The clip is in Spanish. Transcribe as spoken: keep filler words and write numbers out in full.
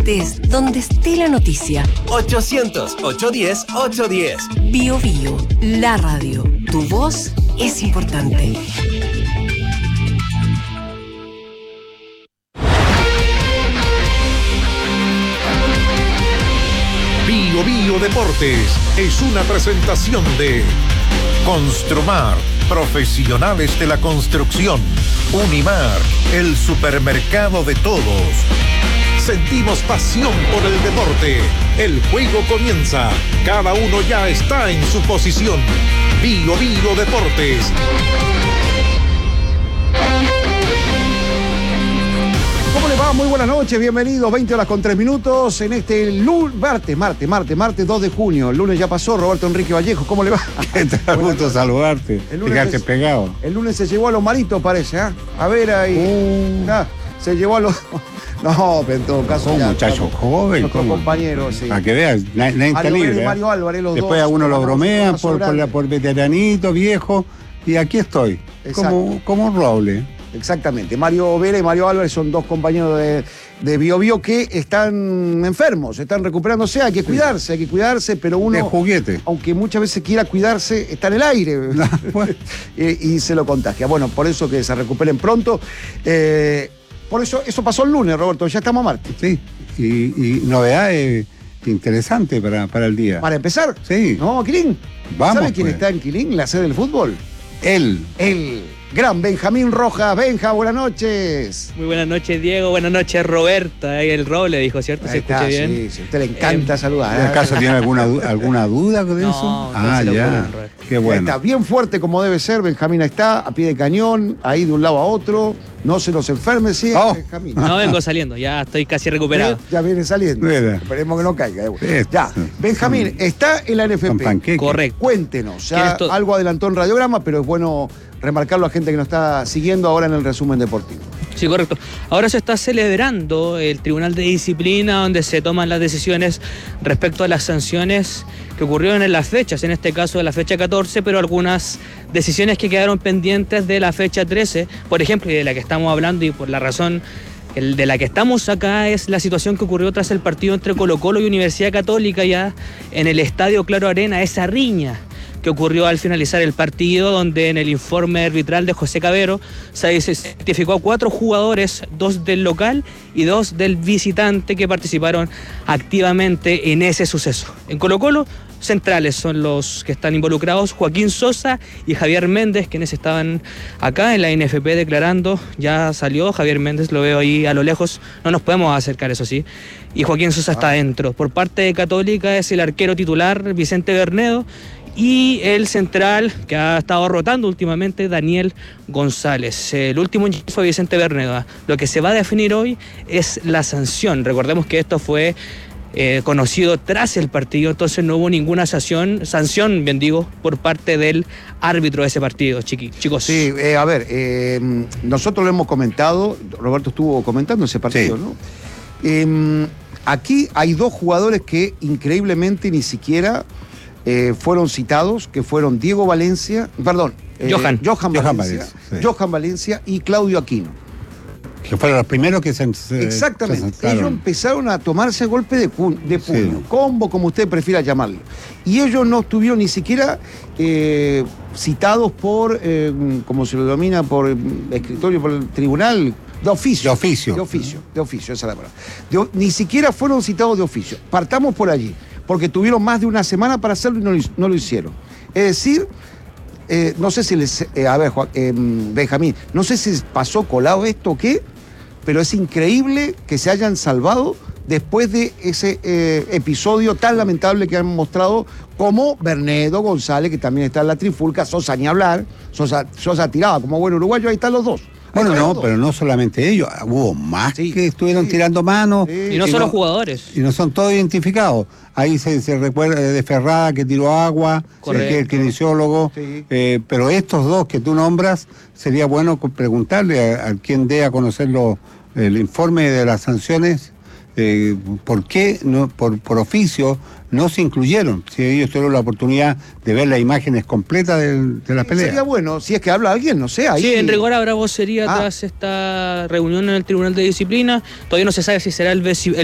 estés, donde esté la noticia. ochocientos, ochocientos diez, ochocientos diez. Bio Bio, la radio. Tu voz es importante. Bio Bio Deportes es una presentación de Construmar, profesionales de la construcción. Unimar, el supermercado de todos. Sentimos pasión por el deporte. El juego comienza. Cada uno ya está en su posición. Bio Bio Deportes. ¿Cómo le va? Muy buenas noches, bienvenidos, veinte horas con tres minutos en este lunes, martes, martes, martes, martes dos de junio. El lunes ya pasó, Roberto Enrique Vallejo, ¿cómo le va? ¿Qué tal? Gusto saludarte, fíjate pegado. El lunes se llevó a los maritos, parece, ¿eh? A ver ahí, uh. ah, se llevó a los... No, pero en todo caso... Un muchacho joven. Nuestro compañero, sí. Para que veas, nadie está libre. ¿eh? Mario Álvarez, los Después dos, algunos lo bromean por, por, la, por veteranito, viejo, y aquí estoy, como, como un roble. Exactamente. Mario Vera y Mario Álvarez son dos compañeros de, de Bio Bio que están enfermos, están recuperándose. Hay que cuidarse, hay que cuidarse, pero uno... De juguete. Aunque muchas veces quiera cuidarse, está en el aire no, bueno. y, y se lo contagia. Bueno, por eso que se recuperen pronto. Eh, por eso, eso pasó el lunes, Roberto, ya estamos a martes. Sí, y, y novedades interesantes para, para el día. ¿Para empezar? Sí. ¿No, Quilín? Vamos, ¿Sabe quién pues. está en Quilín, la sede del fútbol? Él. Él. Gran Benjamín Rojas. Benja, buenas noches. Muy buenas noches, Diego. Buenas noches, Roberta. Ahí el roble dijo, ¿cierto? ¿Se escucha bien? Sí, sí, a usted le encanta eh, saludar. ¿En acaso tiene alguna, alguna duda con no, eso? Ah, ya. Qué bueno. Está bien fuerte como debe ser. Benjamín está a pie de cañón, ahí de un lado a otro. No se nos enferme, sí, oh. Benjamín. No vengo saliendo, ya estoy casi recuperado. Ya viene saliendo. Mira. Esperemos que no caiga. Esto. Ya, Benjamín, está en la N F P. Correcto. Cuéntenos. Ya algo adelantó en radiograma, pero es bueno remarcarlo a gente que nos está siguiendo ahora en el resumen deportivo. Sí, correcto. Ahora se está celebrando el Tribunal de Disciplina, donde se toman las decisiones respecto a las sanciones que ocurrieron en las fechas, en este caso de la fecha catorce, pero algunas decisiones que quedaron pendientes de la fecha trece, por ejemplo, y de la que estamos hablando y por la razón el de la que estamos acá es la situación que ocurrió tras el partido entre Colo-Colo y Universidad Católica ya en el Estadio Claro Arena, esa riña que ocurrió al finalizar el partido, donde en el informe arbitral de José Cabero se identificó a cuatro jugadores, dos del local y dos del visitante, que participaron activamente en ese suceso. En Colo-Colo, centrales son los que están involucrados, Joaquín Sosa y Javier Méndez, quienes estaban acá en la N F P declarando. Ya salió Javier Méndez, lo veo ahí a lo lejos, no nos podemos acercar, eso sí, y Joaquín Sosa está adentro. Por parte de Católica es el arquero titular Vicente Bernedo, y el central que ha estado rotando últimamente, Daniel González. El último fue Vicente Bernedo. Lo que se va a definir hoy es la sanción. Recordemos que esto fue eh, conocido tras el partido, entonces no hubo ninguna sanción, sanción, bien digo, por parte del árbitro de ese partido, chiqui, chicos. Sí, eh, a ver, eh, nosotros lo hemos comentado, Roberto estuvo comentando ese partido, sí. ¿no? Eh, aquí hay dos jugadores que increíblemente ni siquiera... Eh, fueron citados, que fueron Diego Valencia, perdón, eh, Johan. Johan, Johan Valencia, Valencia, sí. Johan Valencia y Claudio Aquino. Que fueron los primeros que se... se Exactamente. se ellos empezaron a tomarse golpe de, pu de puño, sí. combo, como usted prefiera llamarlo. Y ellos no estuvieron ni siquiera eh, citados por, eh, como se lo denomina, por eh, escritorio, por el tribunal, de oficio. De oficio. De oficio, de oficio, esa es la palabra. De, ni siquiera fueron citados de oficio. Partamos por allí, porque tuvieron más de una semana para hacerlo y no lo, no lo hicieron. Es decir, eh, no sé si les... Eh, a ver, Juan, eh, Benjamín, no sé si pasó colado esto o qué, pero es increíble que se hayan salvado después de ese eh, episodio tan lamentable que han mostrado, como Bernedo, González, que también está en la trifulca, Sosa ni hablar, Sosa, Sosa tiraba como buen uruguayo, ahí están los dos. Bueno, no, pero no solamente ellos, hubo más sí, que estuvieron sí, tirando manos. Sí, y no solo no, jugadores. Y no son todos identificados. Ahí se, se recuerda de Ferrada, que tiró agua, que el kinesiólogo. Sí. Eh, pero estos dos que tú nombras, sería bueno preguntarle a, a quien dé a conocer lo, el informe de las sanciones, eh, por qué no, por, por oficio no se incluyeron, si ellos tuvieron la oportunidad de ver las imágenes completas de, de la sí, pelea. Sería bueno, si es que habla alguien, no sé. Ahí... Sí, en rigor habrá vocería ah. tras esta reunión en el Tribunal de Disciplina. Todavía no se sabe si será el,